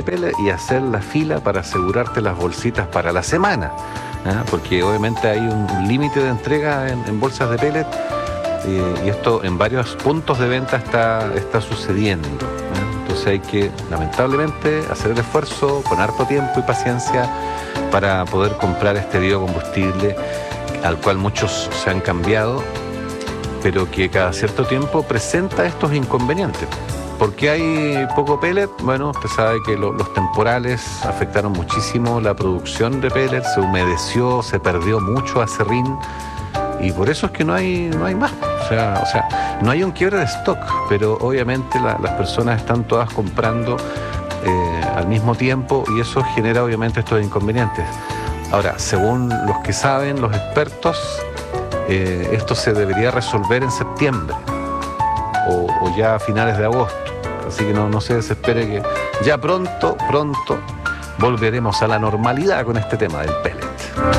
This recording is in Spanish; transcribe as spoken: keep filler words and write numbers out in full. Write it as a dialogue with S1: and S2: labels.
S1: pellet y hacer la fila para asegurarte las bolsitas para la semana, ¿eh? Porque obviamente hay un, un límite de entrega en, en bolsas de pellet, eh, y esto en varios puntos de venta está, está sucediendo, ¿eh? Entonces hay que, lamentablemente, hacer el esfuerzo con harto tiempo y paciencia para poder comprar este biocombustible al cual muchos se han cambiado, pero que cada cierto tiempo presenta estos inconvenientes. ¿Por qué hay poco pellet? Bueno, usted sabe que lo, los temporales afectaron muchísimo la producción de pellet, se humedeció, se perdió mucho acerrín, y por eso es que no hay, no hay más. O sea, o sea, no hay un quiebre de stock, pero obviamente la, las personas están todas comprando eh, al mismo tiempo, y eso genera obviamente estos inconvenientes. Ahora, según los que saben, los expertos, eh, esto se debería resolver en septiembre o, o ya a finales de agosto. Así que no, no se desespere, que ya pronto, pronto volveremos a la normalidad con este tema del pellet.